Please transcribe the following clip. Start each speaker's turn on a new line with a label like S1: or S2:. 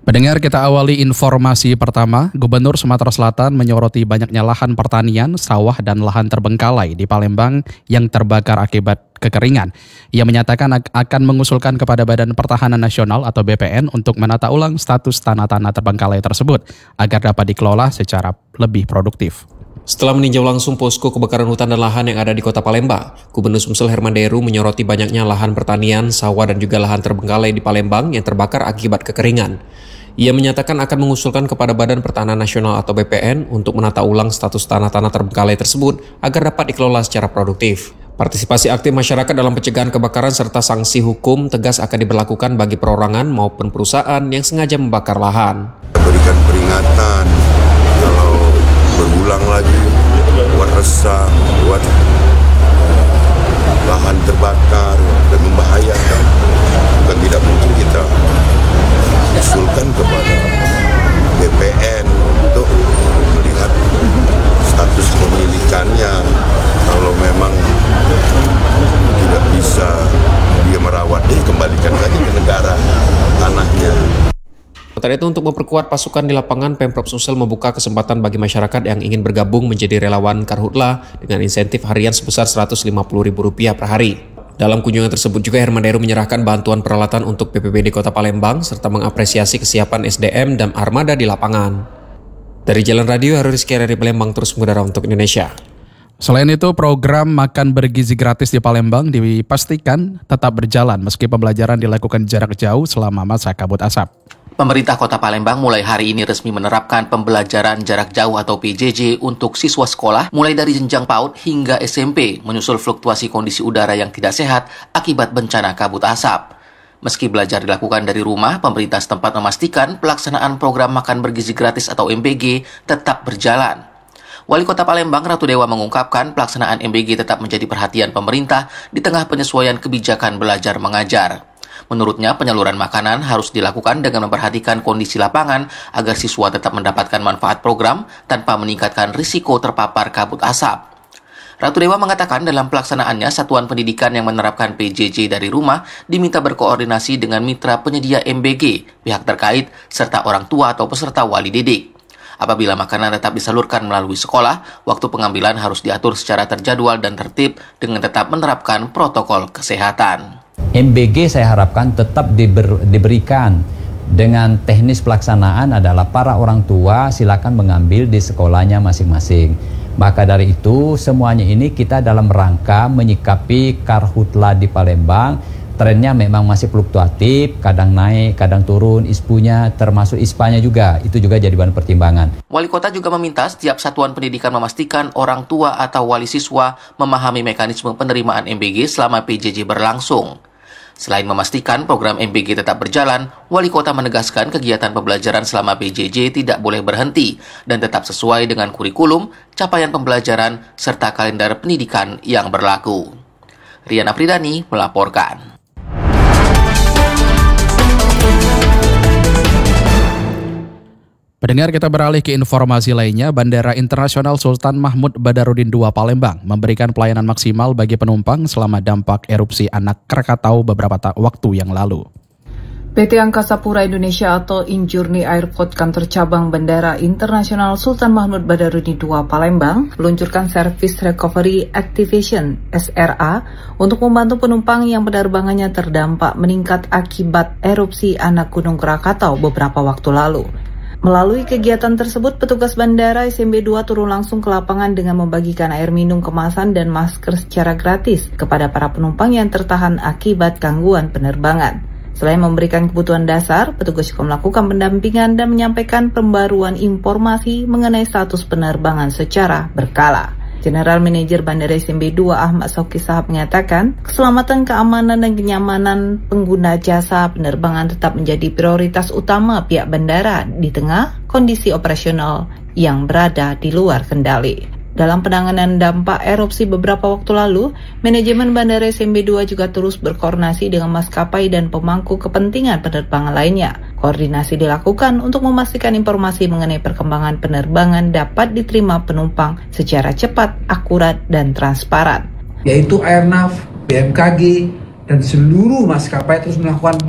S1: Pendengar, kita awali informasi pertama. Gubernur Sumatera Selatan menyoroti banyaknya lahan pertanian, sawah, dan lahan terbengkalai di Palembang yang terbakar akibat kekeringan. Ia menyatakan akan mengusulkan kepada Badan Pertahanan Nasional atau BPN untuk menata ulang status tanah-tanah terbengkalai tersebut agar dapat dikelola secara lebih produktif.
S2: Setelah meninjau langsung posko kebakaran hutan dan lahan yang ada di Kota Palembang, Gubernur Sumsel Herman Deru menyoroti banyaknya lahan pertanian, sawah, dan juga lahan terbengkalai di Palembang yang terbakar akibat kekeringan. Ia menyatakan akan mengusulkan kepada Badan Pertahanan Nasional atau BPN untuk menata ulang status tanah-tanah terbengkalai tersebut agar dapat dikelola secara produktif. Partisipasi aktif masyarakat dalam pencegahan kebakaran serta sanksi hukum tegas akan diberlakukan bagi perorangan maupun perusahaan yang sengaja membakar lahan.
S3: Berikan peringatan kalau berulang lagi buat resah, buat lahan terbakar dan membahayakan, dan tidak mungkin kita usulkan kepada BPN untuk melihat status pemilikannya. Kalau memang tidak bisa dia merawat, kembalikan saja ke negara tanahnya.
S2: Sementara itu, untuk memperkuat pasukan di lapangan, Pemprov Sumsel membuka kesempatan bagi masyarakat yang ingin bergabung menjadi relawan Karhutla dengan insentif harian sebesar Rp150.000 per hari. Dalam kunjungan tersebut juga Herman Deru menyerahkan bantuan peralatan untuk BPBD Kota Palembang serta mengapresiasi kesiapan SDM dan armada di lapangan. Dari Jalan Radio, Harus Rizky dari Palembang terus mengudara untuk Indonesia.
S1: Selain itu, program makan bergizi gratis di Palembang dipastikan tetap berjalan meski pembelajaran dilakukan jarak jauh selama masa kabut asap.
S4: Pemerintah Kota Palembang mulai hari ini resmi menerapkan pembelajaran jarak jauh atau PJJ untuk siswa sekolah mulai dari jenjang PAUD hingga SMP menyusul fluktuasi kondisi udara yang tidak sehat akibat bencana kabut asap. Meski belajar dilakukan dari rumah, pemerintah setempat memastikan pelaksanaan program makan bergizi gratis atau MBG tetap berjalan. Wali Kota Palembang Ratu Dewa mengungkapkan pelaksanaan MBG tetap menjadi perhatian pemerintah di tengah penyesuaian kebijakan belajar mengajar. Menurutnya, penyaluran makanan harus dilakukan dengan memperhatikan kondisi lapangan agar siswa tetap mendapatkan manfaat program tanpa meningkatkan risiko terpapar kabut asap. Ratu Dewa mengatakan dalam pelaksanaannya, satuan pendidikan yang menerapkan PJJ dari rumah diminta berkoordinasi dengan mitra penyedia MBG, pihak terkait, serta orang tua atau peserta wali didik. Apabila makanan tetap disalurkan melalui sekolah, waktu pengambilan harus diatur secara terjadwal dan tertib dengan tetap menerapkan protokol kesehatan.
S5: MBG saya harapkan tetap diberikan dengan teknis pelaksanaan adalah para orang tua silakan mengambil di sekolahnya masing-masing. Maka dari itu semuanya ini kita dalam rangka menyikapi Karhutla di Palembang. Trennya memang masih fluktuatif, kadang naik, kadang turun, ISPU-nya termasuk ISPA-nya juga. Itu juga jadi bahan pertimbangan.
S4: Wali kota juga meminta setiap satuan pendidikan memastikan orang tua atau wali siswa memahami mekanisme penerimaan MBG selama PJJ berlangsung. Selain memastikan program MBG tetap berjalan, Wali Kota menegaskan kegiatan pembelajaran selama PJJ tidak boleh berhenti dan tetap sesuai dengan kurikulum, capaian pembelajaran, serta kalender pendidikan yang berlaku. Riana Pridani melaporkan.
S1: Pendengar, kita beralih ke informasi lainnya. Bandara Internasional Sultan Mahmud Badarudin II Palembang memberikan pelayanan maksimal bagi penumpang selama dampak erupsi anak Krakatau beberapa waktu yang lalu.
S6: PT Angkasa Pura Indonesia atau Injourney Airport kantor cabang Bandara Internasional Sultan Mahmud Badarudin II Palembang meluncurkan Service Recovery Activation (SRA) untuk membantu penumpang yang penerbangannya terdampak meningkat akibat erupsi anak Gunung Krakatau beberapa waktu lalu. Melalui kegiatan tersebut, petugas Bandara SMB 2 turun langsung ke lapangan dengan membagikan air minum kemasan dan masker secara gratis kepada para penumpang yang tertahan akibat gangguan penerbangan. Selain memberikan kebutuhan dasar, petugas juga melakukan pendampingan dan menyampaikan pembaruan informasi mengenai status penerbangan secara berkala. General Manager Bandara SMB 2 Ahmad Soki Sahab mengatakan, keselamatan, keamanan, dan kenyamanan pengguna jasa penerbangan tetap menjadi prioritas utama pihak bandara di tengah kondisi operasional yang berada di luar kendali. Dalam penanganan dampak erupsi beberapa waktu lalu, manajemen Bandara SMB 2 juga terus berkoordinasi dengan maskapai dan pemangku kepentingan penerbangan lainnya. Koordinasi dilakukan untuk memastikan informasi mengenai perkembangan penerbangan dapat diterima penumpang secara cepat, akurat, dan transparan.
S7: Yaitu Airnav, BMKG, dan seluruh maskapai terus melakukan